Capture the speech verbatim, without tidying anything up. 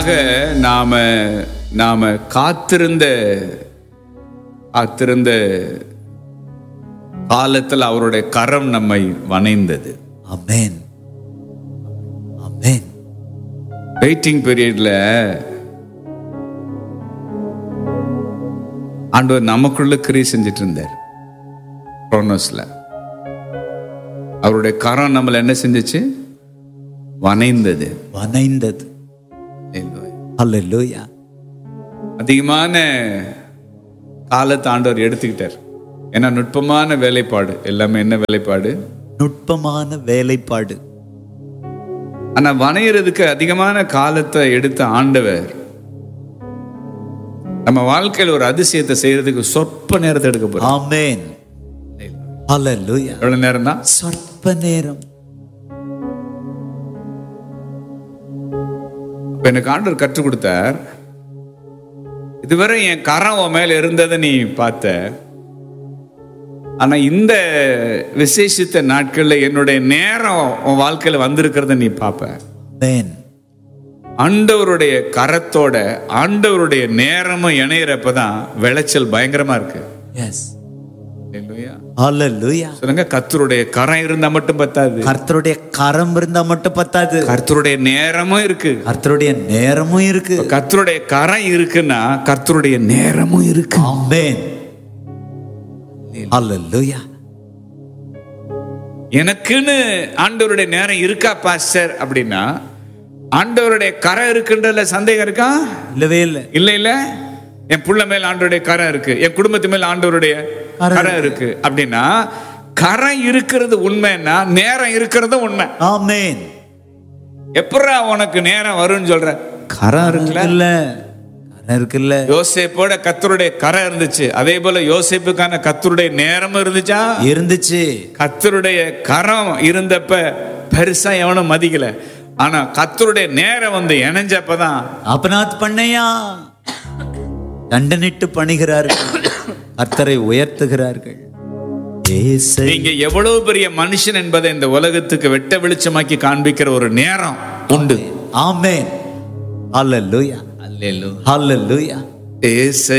நாம நாம காத்திருந்த காத்திருந்த காலத்தில் அவருடைய கரம் நம்மை வணைந்தது. ஆமென் ஆமென். வெயிட்டிங் பீரியட்ல ஆண்டவர் நமக்குள்ள கிரியை செஞ்சிட்டு இருந்தார். குரோனோஸ்ல அவருடைய கரம் நம்மள என்ன செஞ்சுச்சு? வணைந்தது வணைந்தது. ஹல்லேலூயா. அதிகமான காலத்தை ஆண்டவர் எடுத்துக்கிட்டார். ஏன்னா நுட்பமான வேலைப்பாடு எல்லாமே. என்ன வேலைப்பாடு? நுட்பமான வேலைப்பாடு. ஆனா வணையறதுக்கு அதிகமான காலத்தை எடுத்த ஆண்டவர் நம்ம வாழ்க்கையில் ஒரு அதிசயத்தை செய்யறதுக்கு சொற்ப நேரத்தை எடுக்க போறார். ஆமென். ஹல்லேலூயா. எவ்வளவு நேரம் தான்? சொற்ப நேரம். எனக்கு ஆண்டவர் கற்றுக் கொடுத்தார். இதுவரை என் கரம் உன் மேல இருந்ததை நீ பார்த்த, ஆனா இந்த விசேஷித்த நாட்கள்ல என்னுடைய நேரம் உன் வாழ்க்கையில வந்திருக்கிறத நீ பார்ப்ப. ஆமென். ஆண்டவருடைய கரத்தோட ஆண்டவருடைய நேரமும் இணையறப்பதான் விளைச்சல் பயங்கரமா இருக்கு. எஸ். ஹல்லேலூயா. ஹல்லேலூயா. சொல்லுங்க, கர்த்தருடைய கரம் இருந்தா மட்டும் பத்தாது. கர்த்தருடைய கரம் இருந்தா மட்டும் பத்தாது. கர்த்தருடைய நேரமும் இருக்கு. கர்த்தருடைய நேரமும் இருக்கு. கர்த்தருடைய கரம் இருக்குன்னா கர்த்தருடைய நேரமும் இருக்கு. ஆமென். ஹல்லேலூயா. எனக்குன்னு ஆண்டவருடைய நேரம் இருக்கா பாஸ்டர் அப்படின்னா, ஆண்டவருடைய கரம் இருக்குன்றதுல சந்தேகம் இருக்கா? இல்லவே இல்லை. இல்ல இல்ல. என் புள்ள மேல ஆண்டவருடைய கரம் இருக்கு, என் குடும்பத்து மேல ஆண்டவருடைய கரம் இருக்கு அப்படின்னா, கரம் இருக்கிறது உண்மைன்னா நேரம் இருக்கிறது உண்மை. ஆமென். எப்படா உனக்கு நேரம் வரும்னு சொல்ற? கரம் இருக்குல்ல. கரம் இருக்குல்ல. யோசேப்போட கர்த்தருடைய கரம் இருந்துச்சு, அதே போல யோசேப்புக்கான கர்த்தருடைய நேரமும் இருந்துச்சா? இருந்துச்சு. கர்த்தருடைய கரம் இருந்தப்ப பெருசா எவனும் மதிக்கல. ஆனா கர்த்தருடைய நேரம் வந்து இணைஞ்சப்பதான் அபநாத் பண்ணையா தண்டனிட்டு பணிகிறார்கள், கர்த்தரை உயர்த்துகிறார்கள். நீங்க எவ்வளவு பெரிய மனுஷன் என்பதை இந்த உலகத்துக்கு வெட்ட வெளிச்சமாக்கி காண்பிக்கிற ஒரு நேரம் உண்டு. ஆமென். ஹல்லேலூயா. ஹல்லேலூயா. ஹல்லேலூயா.